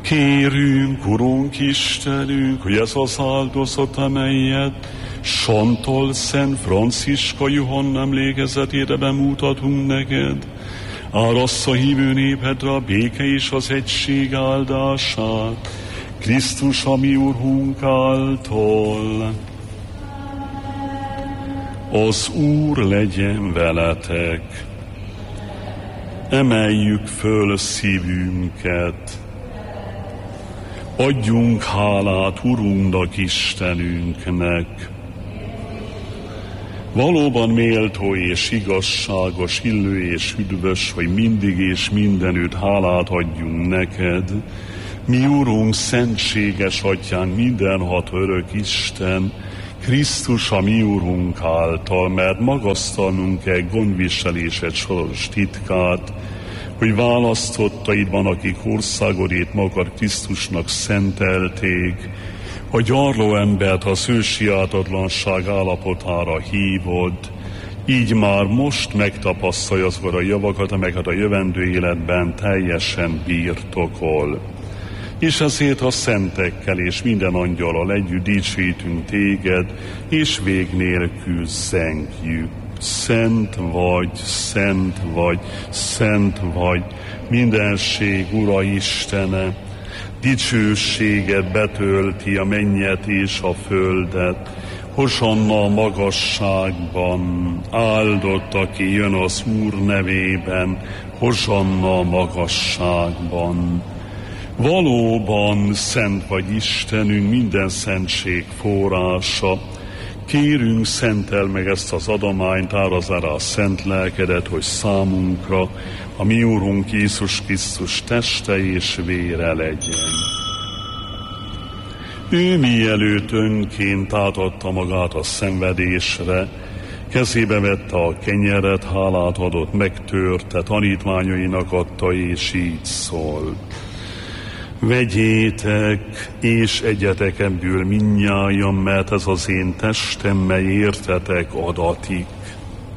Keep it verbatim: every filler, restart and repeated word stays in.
Kérünk, Urunk Istenünk, hogy ez az áldozat, amelyet Santól Szent Franciska Johanna emlékezetére bemutatunk neked, árassza hívő népedre a béke és az egység áldását, Krisztus, a mi Urunk által. Az Úr legyen veletek. Emeljük föl szívünket. Adjunk hálát Urunknak, Istenünknek. Valóban méltó és igazságos, illő és üdvös, hogy mindig és mindenütt hálát adjunk neked. Mi Urunk, szentséges Atyánk, mindenhat örök Isten, Krisztus, a mi Urunk által, mert magasztalnunk kell gondviselésed soros titkát, hogy választottaidban, akik országodét magad Krisztusnak szentelték, a gyarló embert az ősi ártatlanság állapotára hívod, így már most megtapasztalja azokat a javakat, amelyeket a jövendő életben teljesen birtokol. És ezért a szentekkel és minden angyallal együtt dicsőítünk téged, és vég nélkül zengjük. Szent vagy, szent vagy, szent vagy, mindenség Ura Istene, dicsőséget betölti a mennyet és a földet. Hosanna a magasságban, áldott, aki jön az Úr nevében, hosanna a magasságban. Valóban szent vagy Istenünk, minden szentség forrása. Kérünk, szentel meg ezt az adományt, árazd rá a szent lelkedet, hogy számunkra a mi Úrunk Jézus Krisztus teste és vére legyen. Ő mielőtt önként átadta magát a szenvedésre, kezébe vette a kenyeret, hálát adott, megtörte, tanítványainak adta, és így szól. Vegyétek, és egyetek ebből mindnyájan, mert ez az én testem, mely értetek adatik.